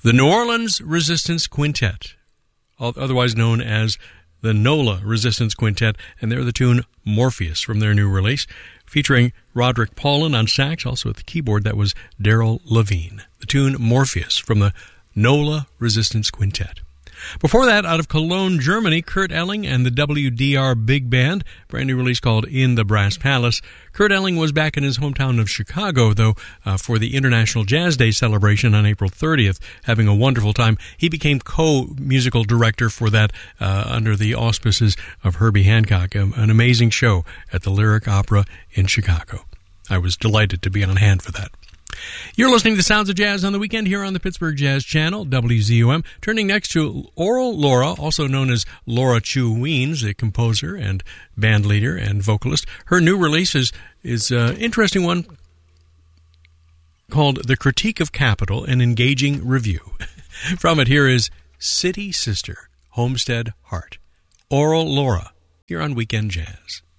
The New Orleans Resistance Quintet, otherwise known as the NOLA Resistance Quintet, and they're the tune Morpheus from their new release, featuring Roderick Paulin on sax, also at the keyboard. That was Daryl Levine. The tune Morpheus from the NOLA Resistance Quintet. Before that, out of Cologne, Germany, Kurt Elling and the WDR Big Band, brand new release called In the Brass Palace. Kurt Elling was back in his hometown of Chicago, though, for the International Jazz Day celebration on April 30th, having a wonderful time. He became co-musical director for that under the auspices of Herbie Hancock, an amazing show at the Lyric Opera in Chicago. I was delighted to be on hand for that. You're listening to Sounds of Jazz on the Weekend here on the Pittsburgh Jazz Channel, WZUM. Turning next to Oral Laura, also known as Laura Chu Weens, the composer and band leader and vocalist. Her new release is an interesting one called The Critique of Capital, an Engaging Review. From it, here is City Sister, Homestead Heart. Oral Laura, here on Weekend Jazz.